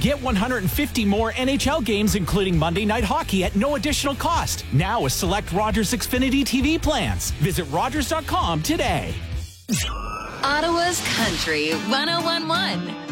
Get 150 more NHL games, including Monday Night Hockey, at no additional cost. Now with select Rogers Xfinity TV plans. Visit Rogers.com today. Ottawa's Country 101.1.